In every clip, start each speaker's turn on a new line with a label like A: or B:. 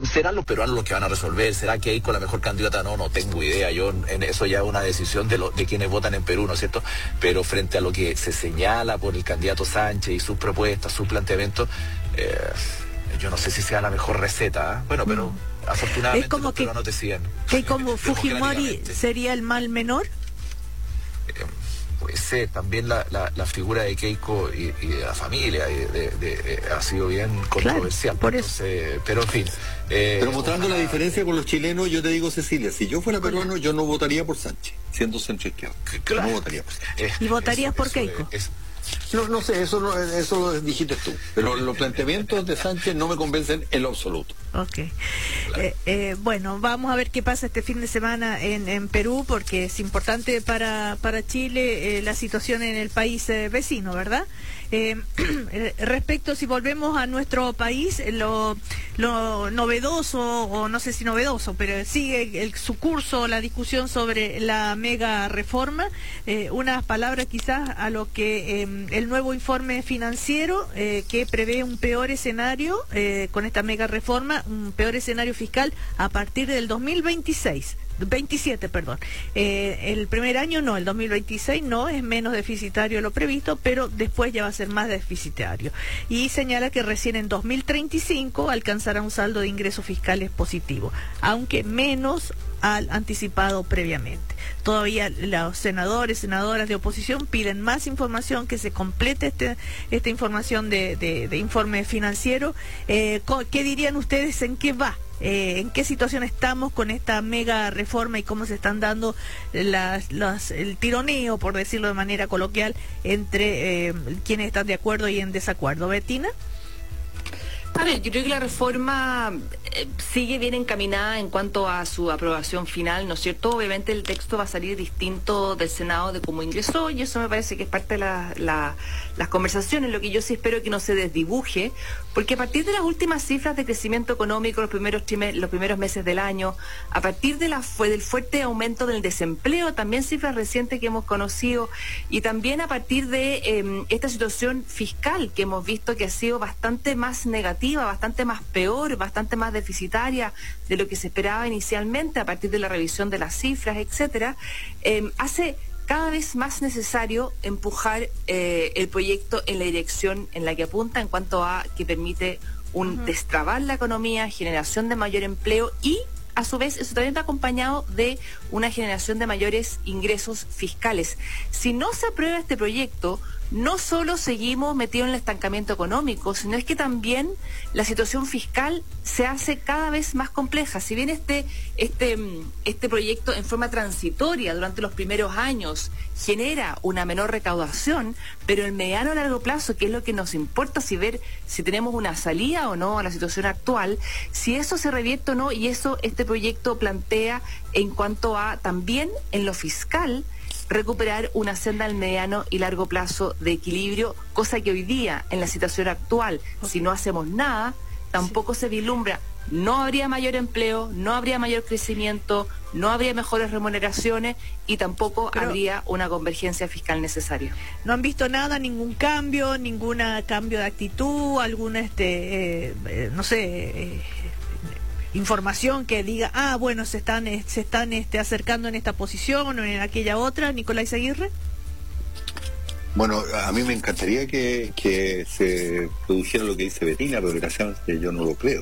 A: ¿serán los peruanos los que van a resolver? ¿Será que Keiko la mejor candidata? No tengo idea. Yo en eso ya es una decisión de quienes votan en Perú, ¿no es cierto? Pero frente a lo que se señala por el candidato Sánchez y sus propuestas, sus planteamientos, yo no sé si sea la mejor receta, ¿eh? Bueno, pero afortunadamente
B: es como
A: los peruanos decían.
B: Que como Fujimori sería el mal menor.
A: Puede ser, también la figura de Keiko y de la familia ha sido bien controversial.
B: Claro, por eso.
A: Pero en fin.
C: Pero mostrando la diferencia con los chilenos, yo te digo, Cecilia, si yo fuera peruano, yo no votaría por Sánchez, siendo centroizquierdo.
A: Claro.
C: No votaría por Sánchez.
B: ¿Y votarías por Keiko?
C: No sé, eso lo dijiste tú. Pero los planteamientos de Sánchez no me convencen en lo absoluto.
B: Ok. Bueno, vamos a ver qué pasa este fin de semana en Perú, porque es importante para Chile la situación en el país vecino, ¿verdad? Respecto, si volvemos a nuestro país, lo novedoso, o no sé si novedoso, pero sigue su curso la discusión sobre la mega reforma, unas palabras quizás a lo que el nuevo informe financiero que prevé un peor escenario con esta mega reforma, un peor escenario fiscal a partir del 27, perdón. El primer año no, el 2026 no, es menos deficitario de lo previsto, pero después ya va a ser más deficitario. Y señala que recién en 2035 alcanzará un saldo de ingresos fiscales positivo, aunque menos al anticipado previamente. Todavía los senadores, senadoras de oposición piden más información, que se complete esta información de informe financiero. ¿Qué dirían ustedes en qué va? ¿En qué situación estamos con esta mega reforma y cómo se están dando el tironeo, por decirlo de manera coloquial, entre quienes están de acuerdo y en desacuerdo? ¿Betina?
D: A ver, yo creo que la reforma sigue bien encaminada en cuanto a su aprobación final, ¿no es cierto? Obviamente el texto va a salir distinto del Senado de cómo ingresó, y eso me parece que es parte de las conversaciones. Lo que yo sí espero es que no se desdibuje, porque a partir de las últimas cifras de crecimiento económico, los primeros meses del año, a partir del fuerte aumento del desempleo, también cifras recientes que hemos conocido, y también a partir de esta situación fiscal que hemos visto que ha sido bastante más negativa, bastante más peor, bastante más deficitaria de lo que se esperaba inicialmente a partir de la revisión de las cifras, etcétera, hace cada vez más necesario empujar el proyecto en la dirección en la que apunta, en cuanto a que permite destrabar la economía, generación de mayor empleo, y a su vez eso también va acompañado de una generación de mayores ingresos fiscales. Si no se aprueba este proyecto, no solo seguimos metidos en el estancamiento económico, sino es que también la situación fiscal se hace cada vez más compleja. Si bien este proyecto en forma transitoria durante los primeros años genera una menor recaudación, pero en mediano a largo plazo, que es lo que nos importa, ver si tenemos una salida o no a la situación actual, si eso se revierte o no, y eso este proyecto plantea en cuanto a también en lo fiscal, recuperar una senda al mediano y largo plazo de equilibrio, cosa que hoy día, en la situación actual, si no hacemos nada, tampoco se vislumbra. No habría mayor empleo, no habría mayor crecimiento, no habría mejores remuneraciones, y tampoco habría una convergencia fiscal necesaria.
B: ¿No han visto nada, ningún cambio de actitud, alguna, no sé, información que diga, bueno, se están acercando en esta posición o en aquella otra? Nicolás Aguirre.
C: Bueno, a mí me encantaría que se produjera lo que dice Betina, pero desgraciadamente yo no lo creo.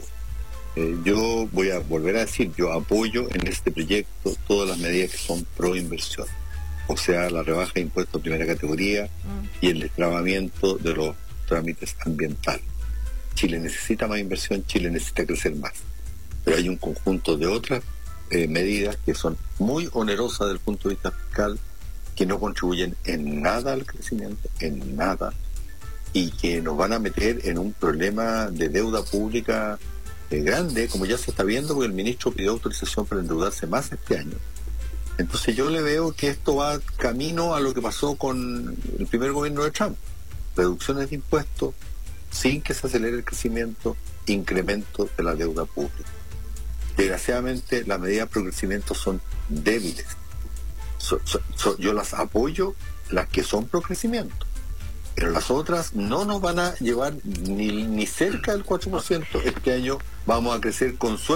C: Yo voy a volver a decir, yo apoyo en este proyecto todas las medidas que son pro inversión, o sea, la rebaja de impuestos de primera categoría y el destrabamiento de los trámites ambientales. Chile necesita más inversión, Chile necesita crecer más, pero hay un conjunto de otras medidas que son muy onerosas desde el punto de vista fiscal, que no contribuyen en nada al crecimiento, en nada, y que nos van a meter en un problema de deuda pública grande, como ya se está viendo, porque el ministro pidió autorización para endeudarse más este año. Entonces yo le veo que esto va camino a lo que pasó con el primer gobierno de Trump: reducciones de impuestos sin que se acelere el crecimiento, incremento de la deuda pública. Desgraciadamente las medidas pro crecimiento son débiles. Yo las apoyo, las que son pro crecimiento, pero las otras no nos van a llevar ni cerca del 4%. Este año vamos a crecer con suerte